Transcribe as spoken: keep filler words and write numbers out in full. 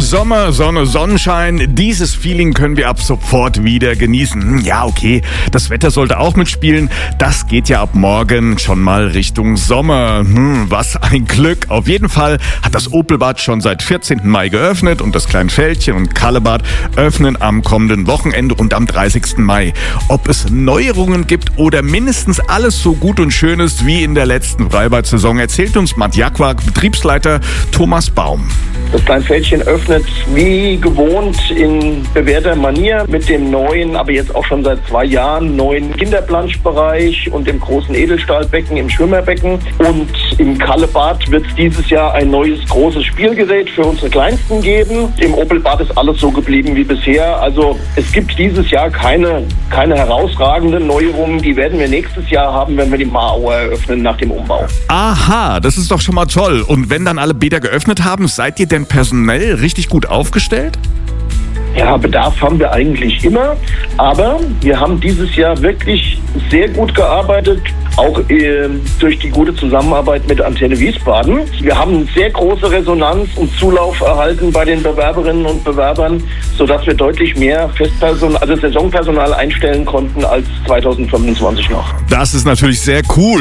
Sommer, Sonne, Sonnenschein. Dieses Feeling können wir ab sofort wieder genießen. Ja, okay, das Wetter sollte auch mitspielen. Das geht ja ab morgen schon mal Richtung Sommer. Hm, was ein Glück. Auf jeden Fall hat das Opelbad schon seit vierzehnten Mai geöffnet und das Kleinfeldchen und Kallebad öffnen am kommenden Wochenende und am dreißigsten Mai. Ob es Neuerungen gibt oder mindestens alles so gut und schön ist wie in der letzten Freibad-Saison, erzählt uns Matt Jackwak, Betriebsleiter Thomas Baum. Das Kleinfeldchen öffnet wie gewohnt in bewährter Manier mit dem neuen, aber jetzt auch schon seit zwei Jahren, neuen Kinderplanschbereich und dem großen Edelstahlbecken im Schwimmerbecken. Und im Kallebad wird es dieses Jahr ein neues großes Spielgerät für unsere Kleinsten geben. Im Opelbad ist alles so geblieben wie bisher. Also es gibt dieses Jahr keine, keine herausragenden Neuerungen. Die werden wir nächstes Jahr haben, wenn wir die Marauer eröffnen nach dem Umbau. Aha, das ist doch schon mal toll. Und wenn dann alle Bäder geöffnet haben, seid ihr denn personell richtig gut aufgestellt? Ja, Bedarf haben wir eigentlich immer, aber wir haben dieses Jahr wirklich sehr gut gearbeitet, auch äh, durch die gute Zusammenarbeit mit Antenne Wiesbaden. Wir haben eine sehr große Resonanz und Zulauf erhalten bei den Bewerberinnen und Bewerbern, sodass wir deutlich mehr Festpersonal, also Saisonpersonal einstellen konnten als zweitausendfünfundzwanzig noch. Das ist natürlich sehr cool.